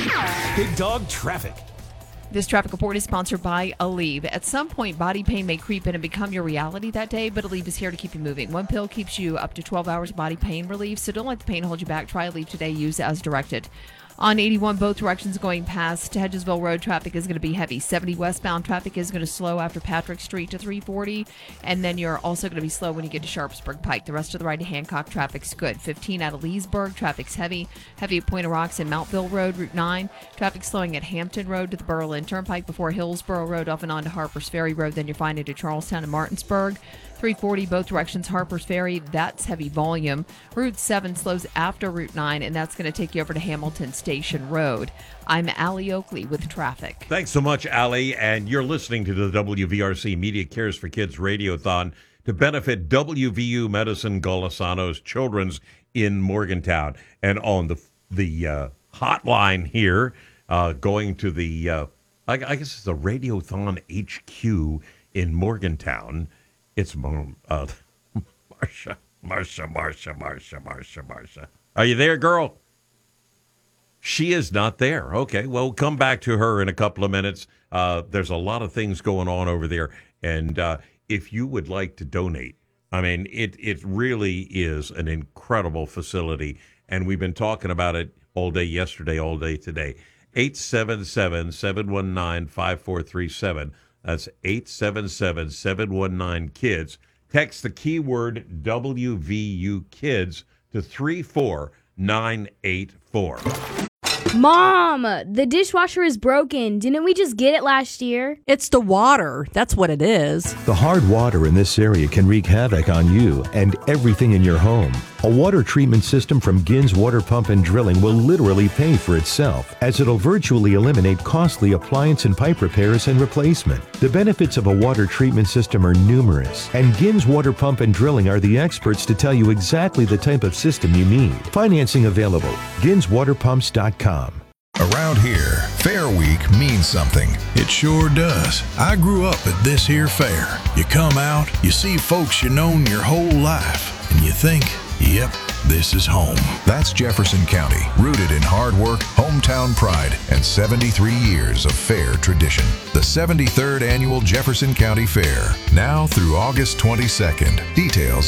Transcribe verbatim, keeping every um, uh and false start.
Big Dog Traffic. This traffic report is sponsored by Aleve. At some point, body pain may creep in and become your reality that day, but Aleve is here to keep you moving. One pill keeps you up to twelve hours of body pain relief, so don't let the pain hold you back. Try Aleve today. Use as directed. On eighty-one, both directions going past Hedgesville Road, traffic is going to be heavy. seventy westbound traffic is going to slow after Patrick Street to three forty, and then you're also going to be slow when you get to Sharpsburg Pike. The rest of the ride to Hancock traffic's good. fifteen out of Leesburg, traffic's heavy. Heavy at Point of Rocks and Mountville Road, Route nine. Traffic slowing at Hampton Road to the Berlin Turnpike before Hillsborough Road off and on to Harpers Ferry Road. Then you're finding to Charlestown and Martinsburg. three forty, both directions, Harpers Ferry. That's heavy volume. Route seven slows after Route nine, and that's going to take you over to Hamilton Station Road. I'm Allie Oakley with traffic. Thanks so much, Allie. And you're listening to the W V R C Media Cares for Kids Radiothon to benefit W V U Medicine Golisano's Children's in Morgantown. And on the the uh, hotline here, uh, going to the, uh, I, I guess it's the Radiothon H Q in Morgantown. It's uh, Marsha, Marsha, Marsha, Marsha, Marsha, Marsha. Are you there, girl? She is not there. Okay, well, we'll come back to her in a couple of minutes. Uh, there's a lot of things going on over there. And uh, if you would like to donate, I mean, it, it really is an incredible facility. And we've been talking about it all day yesterday, all day today. eight seven seven, seven one nine, five four three seven. That's eight seven seven, seven one nine, KIDS. Text the keyword W V U KIDS to three four nine eight four. Mom, the dishwasher is broken. Didn't we just get it last year? It's the water. That's what it is. The hard water in this area can wreak havoc on you and everything in your home. A water treatment system from Gins Water Pump and Drilling will literally pay for itself, as it'll virtually eliminate costly appliance and pipe repairs and replacement. The benefits of a water treatment system are numerous, and Gins Water Pump and Drilling are the experts to tell you exactly the type of system you need. Financing available. gins water pumps dot com. Around here, Fair Week means something. It sure does. I grew up at this here fair. You come out, you see folks you known your whole life, and you think, yep, this is home. That's Jefferson County, rooted in hard work, hometown pride, and seventy-three years of fair tradition. The seventy-third Annual Jefferson County Fair, now through August twenty-second. Details